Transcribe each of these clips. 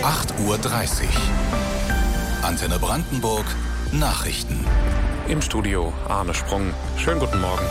8:30 Uhr. Antenne Brandenburg Nachrichten. Im Studio Arne Sprung. Schönen guten Morgen.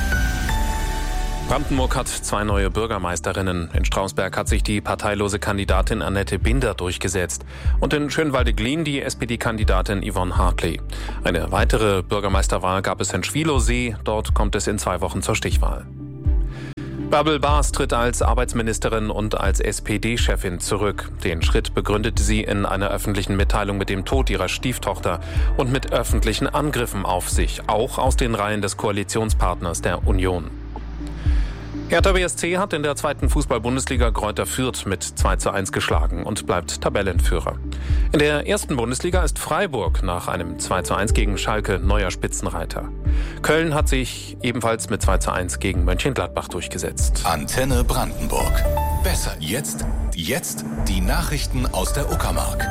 Brandenburg hat 2 neue Bürgermeisterinnen. In Strausberg hat sich die parteilose Kandidatin Annette Binder durchgesetzt. Und in Schönwalde-Glien die SPD-Kandidatin Yvonne Hartley. Eine weitere Bürgermeisterwahl gab es in Schwielowsee. Dort kommt es in 2 Wochen zur Stichwahl. Bärbel Baas tritt als Arbeitsministerin und als SPD-Chefin zurück. Den Schritt begründete sie in einer öffentlichen Mitteilung mit dem Tod ihrer Stieftochter und mit öffentlichen Angriffen auf sich, auch aus den Reihen des Koalitionspartners der Union. Hertha BSC hat in der 2. Fußball-Bundesliga Greuther Fürth mit 2:1 geschlagen und bleibt Tabellenführer. In der 1. Bundesliga ist Freiburg nach einem 2:1 gegen Schalke neuer Spitzenreiter. Köln hat sich ebenfalls mit 2:1 gegen Mönchengladbach durchgesetzt. Antenne Brandenburg. Besser jetzt die Nachrichten aus der Uckermark.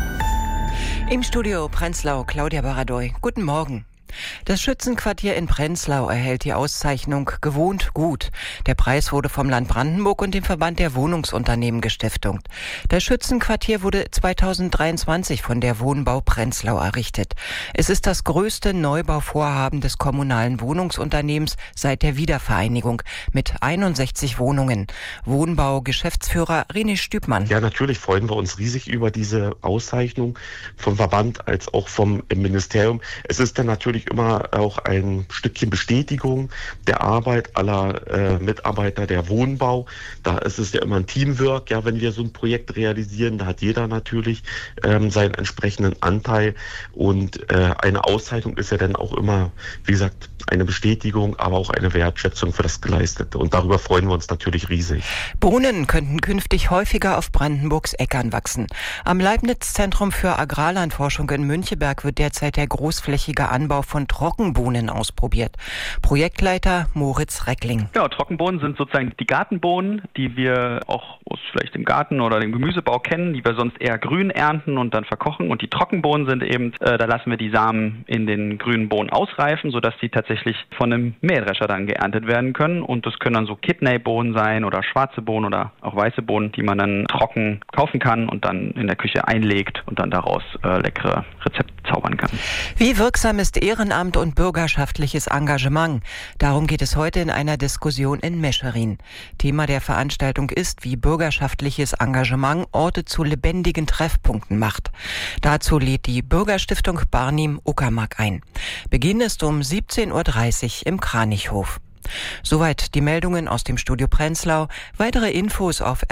Im Studio Prenzlau Claudia Baradoy. Guten Morgen. Das Schützenquartier in Prenzlau erhält die Auszeichnung Gewohnt gut. Der Preis wurde vom Land Brandenburg und dem Verband der Wohnungsunternehmen gestiftet. Das Schützenquartier wurde 2023 von der Wohnbau Prenzlau errichtet. Es ist das größte Neubauvorhaben des kommunalen Wohnungsunternehmens seit der Wiedervereinigung mit 61 Wohnungen. Wohnbau-Geschäftsführer René Stübmann. Ja, natürlich freuen wir uns riesig über diese Auszeichnung vom Verband als auch vom Ministerium. Es ist dann natürlich immer auch ein Stückchen Bestätigung der Arbeit aller Mitarbeiter der Wohnbau. Da ist es ja immer ein Teamwork, ja, wenn wir so ein Projekt realisieren. Da hat jeder natürlich seinen entsprechenden Anteil und eine Auszeichnung ist ja dann auch immer, wie gesagt, eine Bestätigung, aber auch eine Wertschätzung für das Geleistete. Und darüber freuen wir uns natürlich riesig. Bohnen könnten künftig häufiger auf Brandenburgs Äckern wachsen. Am Leibniz-Zentrum für Agrarlandforschung in Müncheberg wird derzeit der großflächige Anbau von Trockenbohnen ausprobiert. Projektleiter Moritz Reckling. Ja, Trockenbohnen sind sozusagen die Gartenbohnen, die wir auch aus vielleicht dem Garten oder dem Gemüsebau kennen, die wir sonst eher grün ernten und dann verkochen. Und die Trockenbohnen sind eben, da lassen wir die Samen in den grünen Bohnen ausreifen, sodass die tatsächlich von einem Mähdrescher dann geerntet werden können. Und das können dann so Kidneybohnen sein oder schwarze Bohnen oder auch weiße Bohnen, die man dann trocken kaufen kann und dann in der Küche einlegt und dann daraus leckere Rezepte zaubern kann. Wie wirksam ist Ehrenamt und bürgerschaftliches Engagement? Darum geht es heute in einer Diskussion in Meschede. Thema der Veranstaltung ist, wie bürgerschaftliches Engagement Orte zu lebendigen Treffpunkten macht. Dazu lädt die Bürgerstiftung Barnim Uckermark ein. Beginn ist um 17:30 Uhr im Kranichhof. Soweit die Meldungen aus dem Studio Prenzlau. Weitere Infos auf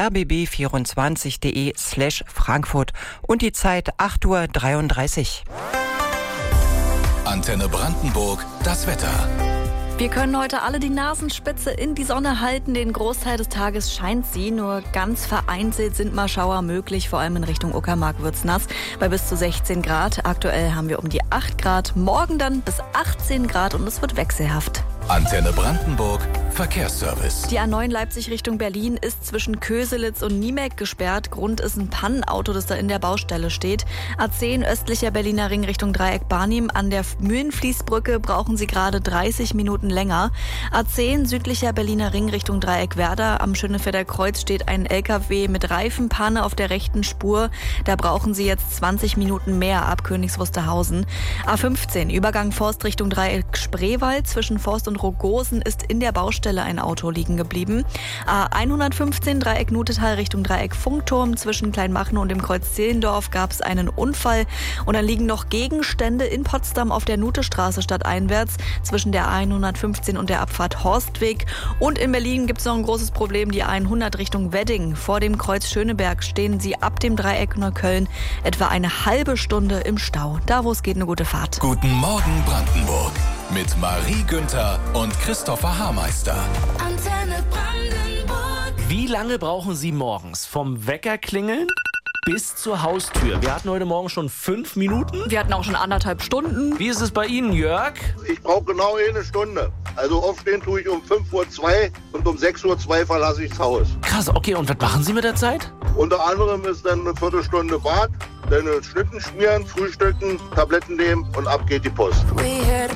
rbb24.de/Frankfurt und die Zeit 8:33 Uhr. Antenne Brandenburg, das Wetter. Wir können heute alle die Nasenspitze in die Sonne halten. Den Großteil des Tages scheint sie. Nur ganz vereinzelt sind mal Schauer möglich. Vor allem in Richtung Uckermark wird's nass. Bei bis zu 16 Grad. Aktuell haben wir um die 8 Grad. Morgen dann bis 18 Grad und es wird wechselhaft. Antenne Brandenburg, Verkehrsservice. Die A9 Leipzig Richtung Berlin ist zwischen Köselitz und Niemek gesperrt. Grund ist ein Pannenauto, das da in der Baustelle steht. A10 östlicher Berliner Ring Richtung Dreieck Barnim. An der Mühlenfließbrücke brauchen Sie gerade 30 Minuten länger. A10 südlicher Berliner Ring Richtung Dreieck Werder. Am Schönefelder Kreuz steht ein LKW mit Reifenpanne auf der rechten Spur. Da brauchen Sie jetzt 20 Minuten mehr ab Königs Wusterhausen. A15 Übergang Forst Richtung Dreieck Spreewald. Zwischen Forst und Rogosen ist in der Baustelle ein Auto liegen geblieben. A115 Dreieck Nutetal Richtung Dreieck Funkturm. Zwischen Kleinmachnow und dem Kreuz Zehlendorf gab es einen Unfall. Und dann liegen noch Gegenstände in Potsdam auf der Nutestraße stadteinwärts zwischen der A115 und der Abfahrt Horstweg. Und in Berlin gibt es noch ein großes Problem, die A100 Richtung Wedding. Vor dem Kreuz Schöneberg stehen Sie ab dem Dreieck Neukölln etwa eine halbe Stunde im Stau. Da, wo es geht, eine gute Fahrt. Guten Morgen Brandenburg mit Marie Günther und Christopher Haarmeister. Antenne Brandenburg. Wie lange brauchen Sie morgens vom Wecker klingeln bis zur Haustür? Wir hatten heute Morgen schon 5 Minuten. Wir hatten auch schon 1,5 Stunden. Wie ist es bei Ihnen, Jörg? Ich brauche genau 1 Stunde. Also aufstehen tue ich um 5:02 Uhr und um 6:02 Uhr verlasse ich das Haus. Krass, okay, und was machen Sie mit der Zeit? Unter anderem ist dann eine Viertelstunde Bad, dann Schnitten schmieren, frühstücken, Tabletten nehmen und ab geht die Post. We hear the